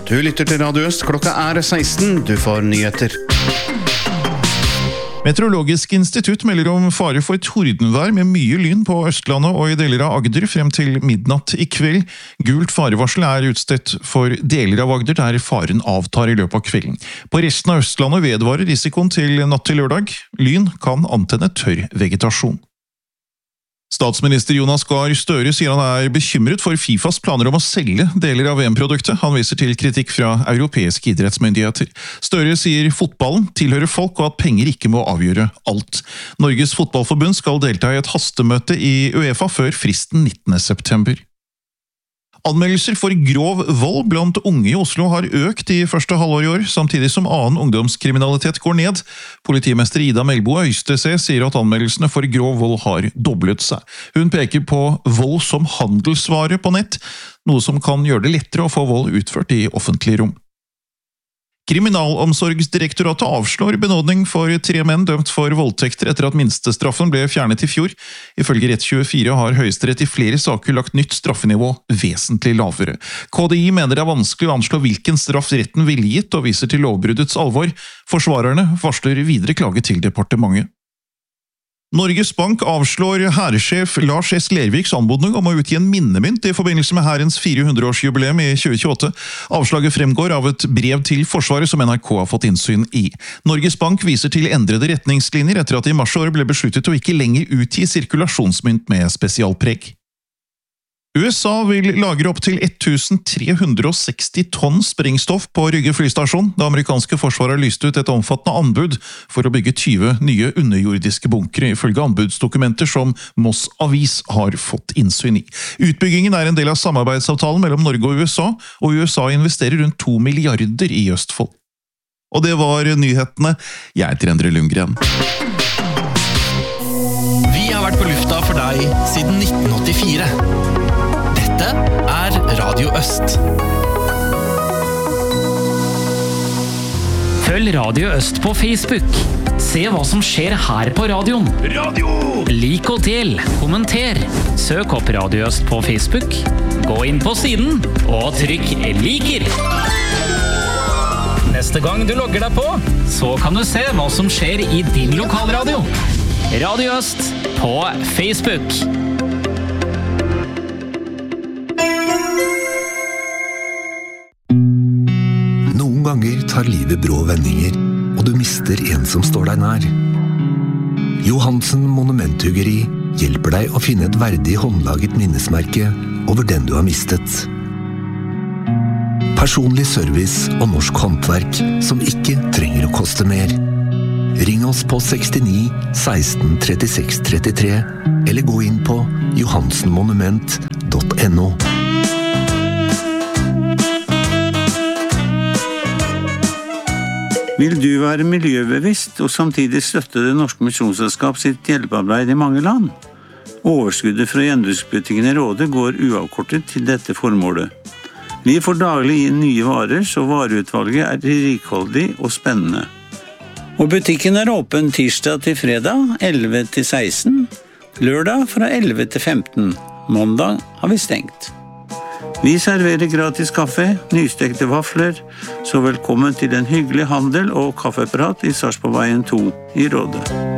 Du lytter til Radio Øst, klokka 16, du får nyheter. Meteorologisk institutt melder om fare for tordenvær med mye lyn på Østlandet og i deler av Agder frem til midnatt i kveld. Gult farevarsel utstedt for deler av Agder der faren avtar i løpet av kvelden. På resten av Østlandet vedvarer risikoen til natt til lørdag. Lyn kan antenne tørr vegetasjon. Statsminister Jonas Gahr Støre sier han bekymret for FIFAs planer om å selge deler av VM-produktet. Han viser til kritikk fra europeiske idrettsmyndigheter. Støre sier fotballen tilhører folk og at penger ikke må avgjøre alt. Norges fotballforbund skal delta i et hastemøte i UEFA før fristen 19. september. Anmeldelser for grov vold blant unge i Oslo har økt i første halvår i år, samtidig som annen ungdomskriminalitet går ned. Politimester Ida Melbo Øystese sier at anmeldelsene for grov vold har doblet seg. Hun peker på vold som handelsvare på nett, noe som kan gjøre det lettere å få vold utført i offentlig rom. Kriminalomsorgsdirektoratet avslår benådning for 3 menn dømt for voldtekter etter at minstestraffen ble fjernet i fjor. Ifølge Rett24 har Høyesterett i flere saker lagt nytt straffenivå vesentlig lavere. KDI mener det vanskelig å anslå hvilken straff retten ville gitt og viser til lovbruddets alvor. Forsvarerne varsler videre klage til departementet. Norges Bank avslår hærsjef Lars S. Lerviks anmodning om å utgi en minnemynt i forbindelse med hærens 400-årsjubileum i 2028. Avslaget fremgår av et brev til Forsvaret som NRK har fått innsyn i. Norges Bank viser til endrede retningslinjer etter at det i mars år ble besluttet å ikke lenger utgi sirkulasjonsmynt med spesialpreg. USA vil lagre opp til 1360 tonn sprengstoff på Rygge flystasjon. Det amerikanske forsvaret har lyst ut et omfattende anbud for å bygge 20 nye underjordiske bunkere, ifølge anbudsdokumenter som Moss Avis har fått innsyn i. Utbyggingen en del av samarbeidsavtalen mellom Norge og USA investerer rundt 2 milliarder i Østfold. Og det var nyhetene. Jeg heter Endre Lundgren. Vi har vært på lufta for deg siden 1984. Dette Radio Øst. Følg Radio Øst på Facebook. Se hva som skjer her på radioen. Lik og del, kommenter. Søk opp Radio Øst på Facebook. Gå inn på siden og trykk liker. Neste gang du logger deg på, så kan du se hva som skjer i din lokalradio. Radio Øst på Facebook. Ganger tar livet brå vendinger, og du mister en som står deg nær. Johansen Monumenthuggeri hjelper deg å finne et verdig håndlaget minnesmerke over den du har mistet. Personlig service og norsk håndverk som ikke trenger å koste mer. Ring oss på 69 16 36 33 eller gå inn på johansenmonument.no. Vil du være miljøbevisst og samtidig støtte Det Norske Misjonsselskap sitt hjelpearbeid i mange land? Overskuddet fra gjenbruksbutikken i Råde går uavkortet til dette formålet. Vi får daglig inn nye varer, så vareutvalget rikholdig og spennende. Og butikken åpen tirsdag til fredag 11 til 16, lørdag fra 11 til 15. Mandag har vi stengt. Vi serverer gratis kaffe, nystekte vafler, så velkommen til en hyggelig handel og kaffeprat i Sarpsborgveien 2 i Råde.